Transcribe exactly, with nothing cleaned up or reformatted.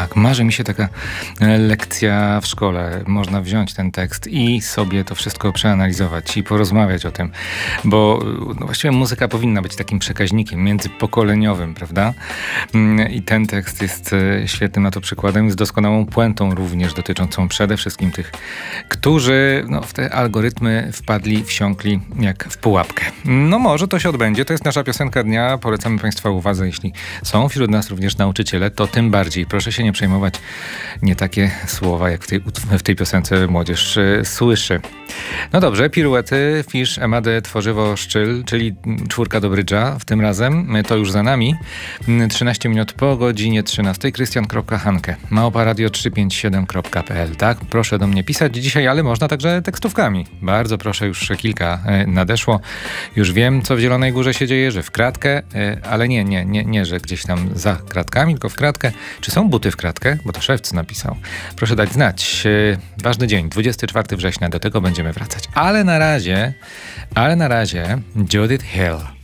tak. Marzy mi się taka lekcja w szkole. Można wziąć ten tekst i sobie to wszystko przeanalizować i porozmawiać o tym, bo no właściwie muzyka powinna być takim przekaźnikiem międzypokoleniowym, prawda? I ten tekst jest świetnym na to przykładem, jest doskonałą puentą również dotyczącą przede wszystkim tych, którzy no, w te algorytmy wpadli, wsiąkli jak w pułapkę. No może to się odbędzie, to jest nasza piosenka dnia. Polecamy Państwa uwadze, jeśli są wśród nas również nauczyciele, to tym bardziej. Proszę się nie przejmować, nie takie słowa, jak w tej, w tej piosence młodzież y, słyszy. No dobrze, piruety, fisz, emady, tworzywo, szczyl, czyli czwórka do brydża w tym razem. To już za nami. trzynaście minut po godzinie trzynastej. Krystian kropka Hanke, małpa radio trzysta pięćdziesiąt siedem kropka p l. Tak, proszę do mnie pisać dzisiaj, ale można także tekstówkami. Bardzo proszę, już kilka nadeszło. Już wiem, co w Zielonej Górze się dzieje, że w kratkę, ale nie, nie, nie, nie, że gdzieś tam za kratkami, tylko w kratkę. Czy są buty w kratkę? Bo to szewc napisał. Proszę dać znać. Ważny dzień, dwudziestego czwartego września, do tego będziemy wracać. Ale na razie, ale na razie Judith Hill.